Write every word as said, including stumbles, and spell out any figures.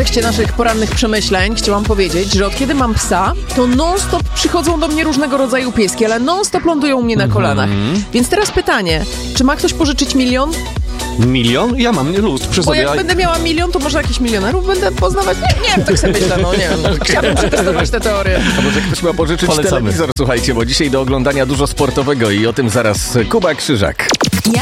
kontekście naszych porannych przemyśleń chciałam powiedzieć, że od kiedy mam psa, to non-stop przychodzą do mnie różnego rodzaju pieski, ale non-stop lądują u mnie na kolanach. Mm-hmm. Więc teraz pytanie, czy ma ktoś pożyczyć milion? Milion? Ja mam luz przy Bo sobie. jak będę miała milion, to może jakichś milionerów będę poznawać? Nie, nie wiem, tak sobie myślę, no nie wiem. No, chciałabym przetestować tę teorię. A może ktoś ma pożyczyć Polecamy. telewizor, słuchajcie, bo dzisiaj do oglądania dużo sportowego i o tym zaraz Kuba Krzyżak.